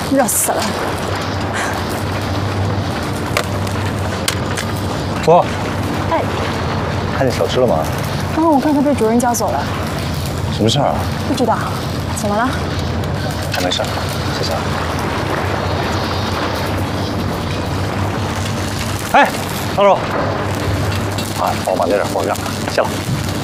热死了。 我， 哎， 看见小吃了吗？ 刚刚我看他被主人叫走了。 什么事儿啊？ 不知道，怎么了？ 哎，没事，谢谢啊。哎，张叔，啊，帮我把那点活干了，谢了。